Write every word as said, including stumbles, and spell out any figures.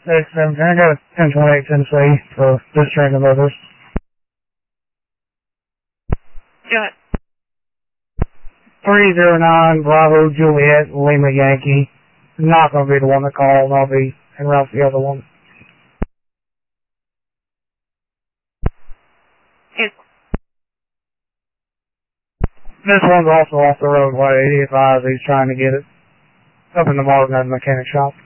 Six, seven, ten. I got a ten twenty-eight Tennessee for this train of others. Got three zero nine Bravo Juliet Lima Yankee. Not going to be the one that called. I'll be en route to the other one. it. This one's also off the roadway. He advised he's trying to get it up in the Martin at the mechanic shop.